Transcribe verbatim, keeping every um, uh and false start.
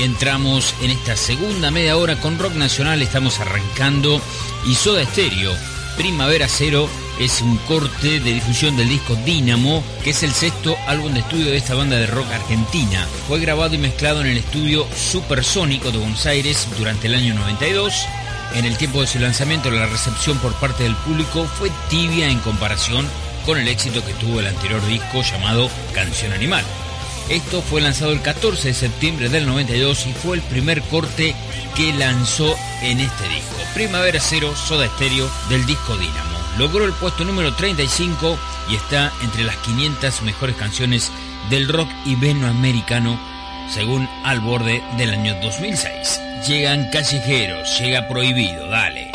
Y entramos en esta segunda media hora con rock nacional. Estamos arrancando y Soda Stereo, Primavera Cero, es un corte de difusión del disco Dínamo, que es el sexto álbum de estudio de esta banda de rock argentina. Fue grabado y mezclado en el estudio Supersónico de Buenos Aires durante el año noventa y dos. En el tiempo de su lanzamiento, la recepción por parte del público fue tibia en comparación con el éxito que tuvo el anterior disco llamado Canción Animal. Esto fue lanzado el catorce de septiembre del noventa y dos y fue el primer corte que lanzó en este disco. Primavera Cero, Soda Stereo, del disco Dínamo. Logró el puesto número treinta y cinco y está entre las quinientas mejores canciones del rock iberoamericano, según Al Borde del año dos mil seis. Llegan Callejeros, llega Prohibido, dale.